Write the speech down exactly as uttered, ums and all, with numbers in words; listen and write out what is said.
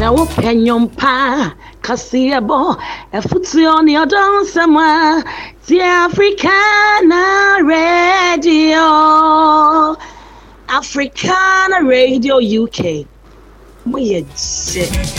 Now open your pa, Casiabo, a futsioni or down somewhere. The Africana Radio, Africana Radio U K. We